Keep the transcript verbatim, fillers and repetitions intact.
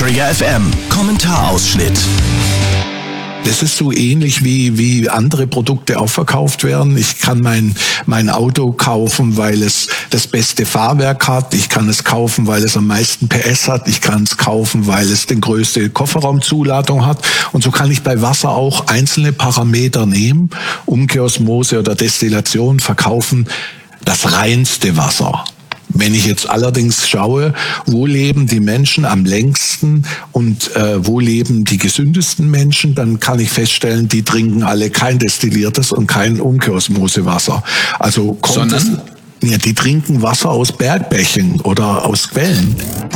Area F M Kommentarausschnitt. Das ist so ähnlich wie, wie andere Produkte auch verkauft werden. Ich kann mein, mein Auto kaufen, weil es das beste Fahrwerk hat. Ich kann es kaufen, weil es am meisten P S hat. Ich kann es kaufen, weil es die größte Kofferraumzuladung hat. Und so kann ich bei Wasser auch einzelne Parameter nehmen, Umkehrosmose oder Destillation verkaufen, das reinste Wasser. Wenn ich jetzt allerdings schaue, wo leben die Menschen am längsten und äh, wo leben die gesündesten Menschen, dann kann ich feststellen, die trinken alle kein destilliertes und kein Umkehrosmosewasser. Also kommt Sondern? es, ja, die trinken Wasser aus Bergbächen oder aus Quellen.